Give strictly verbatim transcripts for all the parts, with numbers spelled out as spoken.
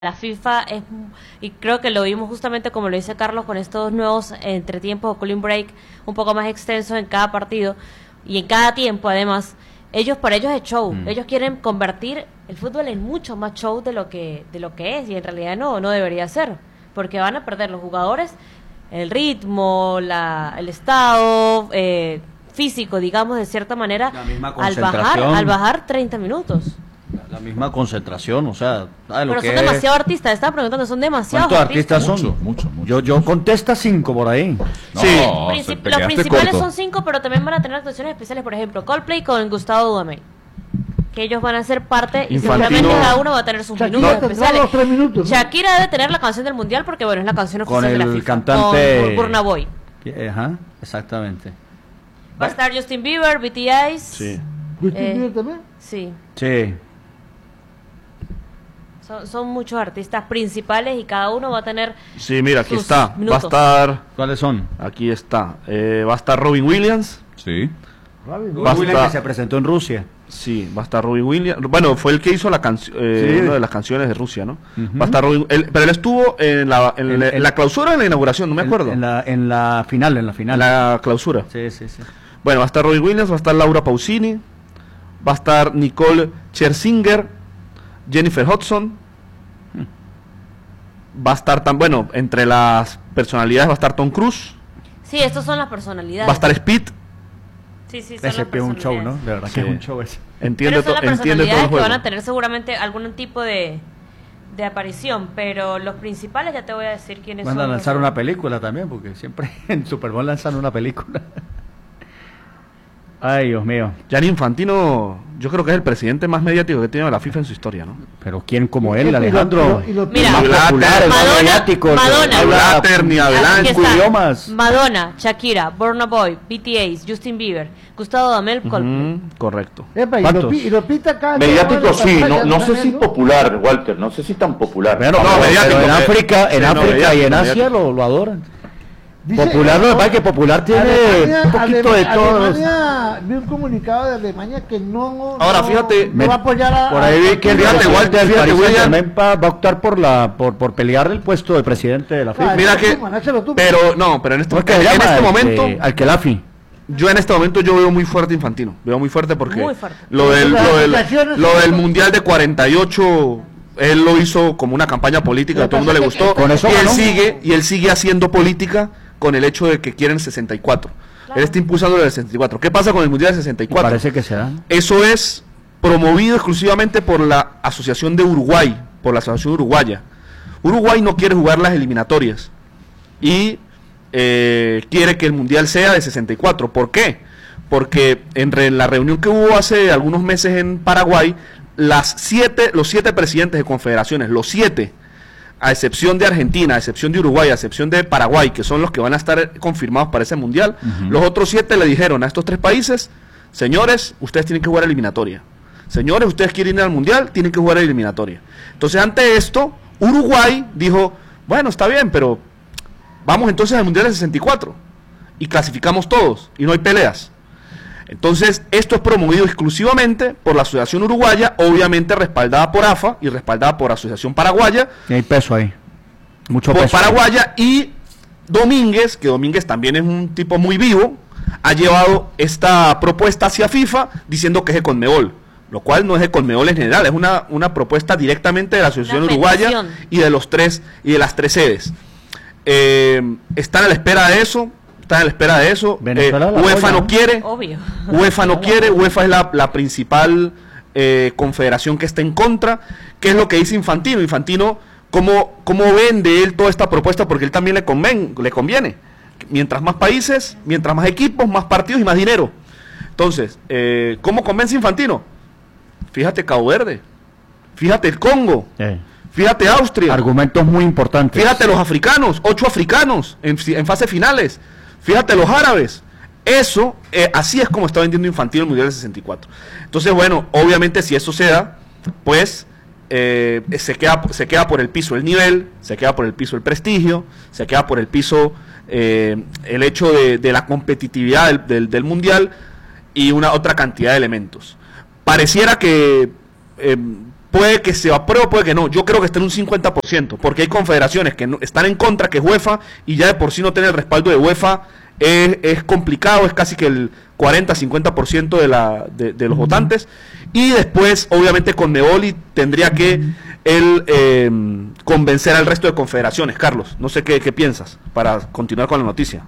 La FIFA es, y creo que lo vimos justamente como lo dice Carlos, con estos nuevos entretiempos o cooling break un poco más extensos en cada partido y en cada tiempo además. Ellos, para ellos es show, mm. ellos quieren convertir el fútbol en mucho más show de lo que de lo que es, y en realidad no, no debería ser, porque van a perder los jugadores el ritmo, la, el estado eh, físico, digamos, de cierta manera, al bajar, al bajar treinta minutos. La misma concentración, o sea, ¿sabes lo Pero que son demasiados artistas, estaba preguntando, son demasiados ¿Cuántos artistas? artistas son? Mucho, mucho, mucho. Yo, yo contesta cinco por ahí. No, sí, no, Princip los principales corto. son cinco, pero también van a tener actuaciones especiales, por ejemplo, Coldplay con Gustavo Dudamel, que ellos van a ser parte y Infantino. seguramente cada uno va a tener sus Shakira minutos tendrá especiales. los tres minutos, ¿no? Shakira debe tener la canción del mundial porque bueno, es la canción Con oficial de la el FIFA. cantante Con Burna Boy. Ajá, exactamente. Va a estar Justin Bieber, B T S. Sí. ¿Justin Eh, Bieber también? Sí. Sí. Son, son muchos artistas principales y cada uno va a tener. Sí, mira, aquí sus está. minutos. Va a estar. ¿Cuáles son? Aquí está. Eh, va a estar Robin Williams. Sí. Robin, Va a Williams, estar- que se presentó en Rusia. Sí, va a estar Robin Williams. Bueno, fue el que hizo la canción, eh, Sí. una de las canciones de Rusia, ¿no? Ujú. Va a estar Robin. Él, pero él estuvo en la, en, En- la- en- la clausura o en la inauguración, no me acuerdo. En, en la, en la final, en la final. En la clausura. Sí, sí, sí. Bueno, va a estar Robin Williams, va a estar Laura Pausini, va a estar Nicole Scherzinger, Jennifer Hudson. Va a estar tan bueno, entre las personalidades va a estar Tom Cruise, Sí, estos son las personalidades. va a estar Speed. Sí, sí, son Ese las es un show, ¿no? personalidades. De verdad Sí. que es un show ese. Entiende, Pero son to- las entiende todo personalidades el que juego. van a tener seguramente algún tipo de, de aparición, pero los principales ya te voy a decir quiénes Van son. a lanzar una película también, porque siempre en Super Bowl lanzan una película. Ay, Dios mío. Gianni Infantino, yo creo que es el presidente más mediático que tiene la FIFA en su historia, ¿no? Pero ¿quién como él, Y lo- Alejandro? y lo- y lo- Mira, Más Blatter, popular, el más Madonna, mediático, el que Madonna. habla Blatter, ni Adelante. Aquí cinco está. idiomas. Madonna, Shakira, Burna Boy, B T S, Justin Bieber, Gustavo Dudamel, Coldplay. Ujú, correcto. Epa, y, ¿Cuántos? lo, pi- y lo pita acá. Mediático sí, no, no sé si ¿no? popular, Walter, no sé si tan popular. Bueno, No, pero, mediático, pero en me- África, en sí, no, África y mediático, en Asia mediático. lo, lo adoran. Dice- Popular, lo que pasa es que popular tiene Alemania- un poquito Ale- de todo. Alemania, vi un comunicado de Alemania que no. Ahora, no- fíjate, no va a apoyar a. Por ahí vi que el Fíjate, presidente Walter, del fíjate, Paris William. Saint-Germain va va a optar por la por, por pelear el puesto de presidente de la FIFA. Ah, Mira échalo que, tú, man, échalo tú. pero no, pero en este, ¿Cómo es que se en llama? este Este, momento, Al-Khelafi. yo en este momento yo veo muy fuerte Infantino, veo muy fuerte porque Muy fuerte. lo del, Las lo del, acusaciones lo son- del mundial de cuarenta y ocho, él lo hizo como una campaña política, Lo a todo el mundo le que pasa es gustó, que- Con eso y él ganó. sigue, y él sigue haciendo política con el hecho de que quieren sesenta y cuatro. Claro. Él está impulsando el sesenta y cuatro. ¿Qué pasa con el mundial de sesenta y Y cuatro? parece que se da. Eso es promovido exclusivamente por la Asociación de Uruguay, por la Asociación Uruguaya. Uruguay no quiere jugar las eliminatorias y eh, quiere que el Mundial sea de sesenta y cuatro. ¿Por qué? Porque en re- la reunión que hubo hace algunos meses en Paraguay, las siete, los siete presidentes de confederaciones, los siete, a excepción de Argentina, a excepción de Uruguay, a excepción de Paraguay, que son los que van a estar confirmados para ese Mundial, Ujú. los otros siete le dijeron a estos tres países: señores, ustedes tienen que jugar eliminatoria. Señores, ustedes quieren ir al Mundial, tienen que jugar eliminatoria. Entonces, ante esto, Uruguay dijo: bueno, está bien, pero vamos entonces al Mundial de sesenta y cuatro y clasificamos todos y no hay peleas. Entonces, esto es promovido exclusivamente por la Asociación Uruguaya, obviamente respaldada por A F A y respaldada por Asociación Paraguaya, Y hay peso ahí. Mucho por peso. Paraguaya, y Domínguez, que Domínguez también es un tipo muy vivo, ha llevado esta propuesta hacia FIFA diciendo que es de Conmebol, lo cual no es de Conmebol en general, es una, una propuesta directamente de la Asociación Una Uruguaya petición. y de los tres y de las tres sedes. Eh, están a la espera de eso, están a la espera de eso. Venezuela Eh, la UEFA apoya, no ¿no? quiere. Obvio. UEFA no quiere, UEFA es la, la principal eh, confederación que está en contra. ¿Qué es lo que dice Infantino? Infantino, ¿cómo, cómo vende él toda esta propuesta? Porque él también le, conven, le conviene. Mientras más países, mientras más equipos, más partidos y más dinero. Entonces, eh, ¿cómo convence Infantino? Fíjate Cabo Verde, fíjate el Congo, Eh, fíjate Austria. Argumentos muy importantes. Fíjate los africanos, ocho africanos en, fi- en fase finales. Fíjate los árabes. Eso, eh, así es como está vendiendo Infantino el Mundial de sesenta y cuatro. Entonces, bueno, obviamente si eso se da, pues eh, se, queda, se queda por el piso el nivel, se queda por el piso el prestigio, se queda por el piso eh, el hecho de, de la competitividad del, del, del Mundial y una otra cantidad de elementos. Pareciera que... eh, puede que se apruebe, puede que no. Yo creo que está en un cincuenta por ciento, porque hay confederaciones que no, están en contra, que es UEFA, y ya de por sí no tener el respaldo de UEFA es, es complicado, es casi que el cuarenta a cincuenta por ciento de, la, de, de los votantes. Y después, obviamente, Conmebol y tendría que él eh, convencer al resto de confederaciones. Carlos, no sé qué, qué piensas para continuar con la noticia.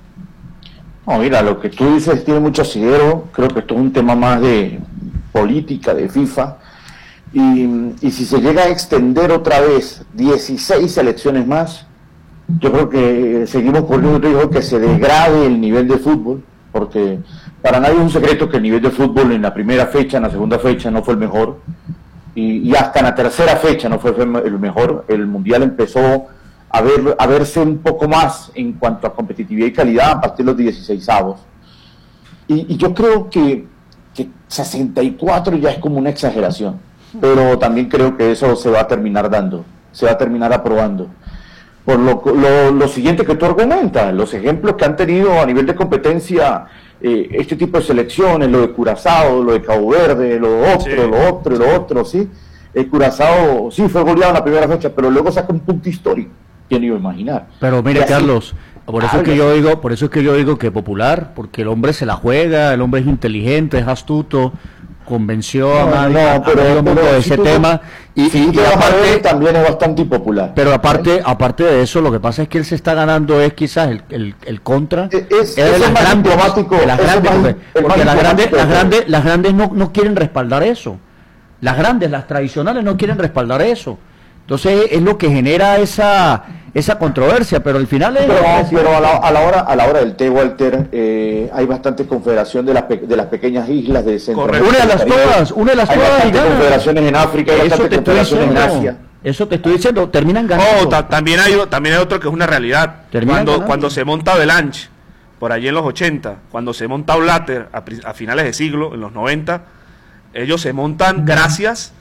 No, mira, lo que tú dices tiene mucho asidero. Creo que esto es un tema más de política, de FIFA. Y, y si se llega a extender otra vez dieciséis selecciones más, yo creo que seguimos corriendo el riesgo que se degrade el nivel de fútbol, porque para nadie es un secreto que el nivel de fútbol en la primera fecha, en la segunda fecha no fue el mejor, y, y hasta en la tercera fecha no fue el mejor. El Mundial empezó a, ver, a verse un poco más en cuanto a competitividad y calidad a partir de los dieciseisavos. Y, y yo creo que, que sesenta y cuatro ya es como una exageración, pero también creo que eso se va a terminar dando, se va a terminar aprobando. Por lo, lo, lo siguiente que tú argumentas, los ejemplos que han tenido a nivel de competencia eh, este tipo de selecciones, lo de Curazao, lo de Cabo Verde, lo otro, sí. lo otro, lo otro, ¿sí? El Curazao sí fue goleado en la primera fecha, pero luego saca un punto histórico. ¿Quién iba a imaginar? Pero mire, Carlos, por eso es que yo digo, por eso es que yo digo que popular, porque el hombre se la juega, el hombre es inteligente, es astuto, convenció no, a nadie, no, pero, a todo el mundo de ese si tema y, si y, y aparte también es bastante impopular. Pero aparte, ¿eh? aparte de eso, lo que pasa es que él se está ganando es quizás el, el, el contra es, es, es de las grandes, de las grandes, porque, porque las grandes, las grandes, las grandes no, no quieren respaldar eso. Las grandes, las tradicionales no quieren respaldar eso. Entonces es lo que genera esa esa controversia, pero al final es... Pero, pero a, la, a la hora a la hora del té, Walter, eh, hay bastante confederación de las, pe, de las pequeñas islas de Centroamérica. Una de las todas, una de las hay todas. Hay confederaciones en África, hay bastantes confederaciones en Asia. Eso te estoy diciendo, terminan ganando. Oh, ta también, hay, también hay otro que es una realidad. Cuando, cuando se monta Avalanche, por allí en los ochenta, cuando se monta Blatter a, a finales de siglo, en los noventa, ellos se montan gracias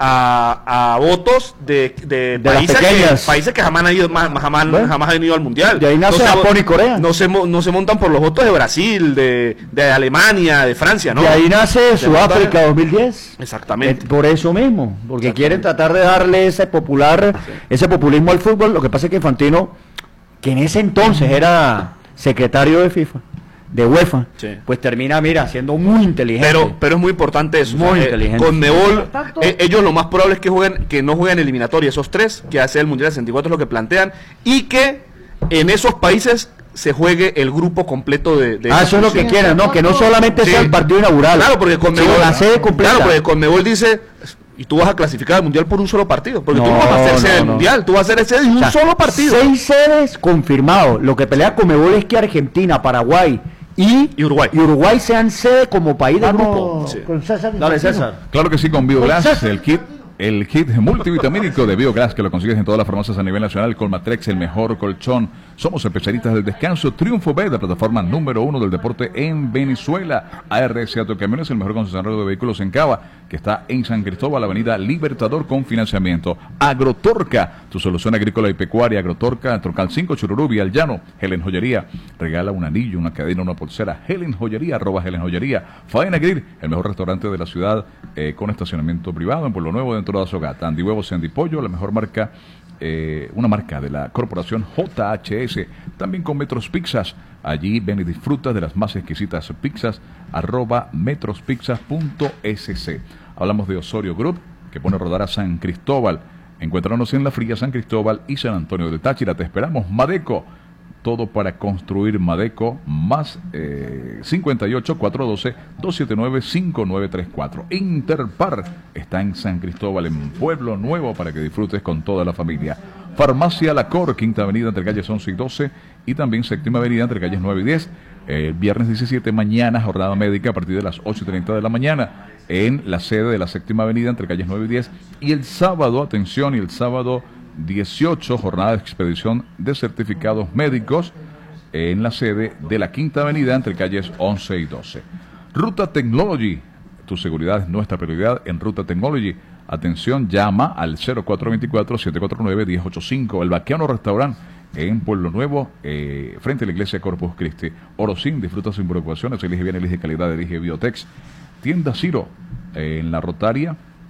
a, a votos de, de, de países, que, países que jamás han ido más, jamás, bueno, jamás han ido al mundial. De ahí nace no Japón y Corea. No se, no se montan por los votos de Brasil, de, de Alemania, de Francia, ¿no? De ahí nace Sudáfrica dos mil diez. Exactamente. Eh, por eso mismo, porque quieren tratar de darle ese popular, sí. ese populismo al fútbol. Lo que pasa es que Infantino, que en ese entonces era secretario de FIFA, de UEFA, sí. pues termina, mira, siendo muy inteligente. Pero, pero es muy importante eso. Muy o sea, inteligente. Eh, Conmebol, eh, ellos lo más probable es que jueguen, que no jueguen eliminatoria, esos tres, que hace el Mundial sesenta y cuatro es lo que plantean, y que en esos países se juegue el grupo completo de... de ah, eso es lo que quieran, ¿no? Que no solamente sí. sea el partido inaugural. Claro, porque Conmebol... la sede completa. Claro, porque Conmebol dice... Y tú vas a clasificar al Mundial por un solo partido. Porque no, tú no vas a hacer sede no, del no. Mundial, tú vas a hacer sede de un o sea, solo partido. Seis sedes confirmados. Lo que pelea Conmebol es que Argentina, Paraguay... Y, y Uruguay. y Uruguay sean sede como país del grupo. Sí. Con César. Dale, César. Claro que sí, con Bioglass, el kit, el kit multivitamínico de Bioglass, que lo consigues en todas las farmacias a nivel nacional. Colmatrex, el mejor colchón. Somos especialistas del descanso. Triunfo B, la plataforma número uno del deporte en Venezuela. A R C Autocamiones, el mejor concesionario de vehículos en Cava, que está en San Cristóbal, avenida Libertador con financiamiento. Agrotorca, tu solución agrícola y pecuaria. Agrotorca, Troncal cinco, Chururubí, Al Llano. Helen Joyería, regala un anillo, una cadena, una pulsera. Helen Joyería, arroba Helen Joyería. Faena Grill, el mejor restaurante de la ciudad eh, con estacionamiento privado en Pueblo Nuevo, dentro de Azogata. Andy Huevos y Andy Pollo, la mejor marca, eh, una marca de la corporación J H S. También con Metros Pizzas. Allí ven y disfruta de las más exquisitas pizzas, arroba metrospizzas punto es ce. Hablamos de Osorio Group, que pone a rodar a San Cristóbal. Encuéntranos en La Fría, San Cristóbal y San Antonio de Táchira. Te esperamos. Madeco, todo para construir. Madeco, más eh, cincuenta y ocho, cuatrocientos doce, doscientos setenta y nueve, cincuenta y nueve treinta y cuatro. Interpar está en San Cristóbal, en Pueblo Nuevo, para que disfrutes con toda la familia. Farmacia La Cor, Quinta Avenida entre calles once y doce, y también Séptima Avenida entre calles nueve y diez. El viernes diecisiete, mañana, jornada médica a partir de las ocho y treinta de la mañana en la sede de la Séptima Avenida entre calles nueve y diez. Y el sábado, atención, y el sábado dieciocho, jornada de expedición de certificados médicos en la sede de la Quinta Avenida entre calles once y doce. Ruta Technology, tu seguridad es nuestra prioridad en Ruta Technology. Atención, llama al cero cuatro dos cuatro, siete cuatro nueve, uno cero ocho cinco. El Baquiano Restaurant en Pueblo Nuevo, eh, frente a la iglesia Corpus Christi. Orocin, disfruta sin preocupaciones, elige bien, elige calidad, elige Biotex. Tienda Ciro, eh, en la Rotaria,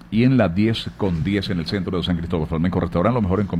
y en la diez con diez en el centro de San Cristóbal. Flamenco Restaurante, lo mejor en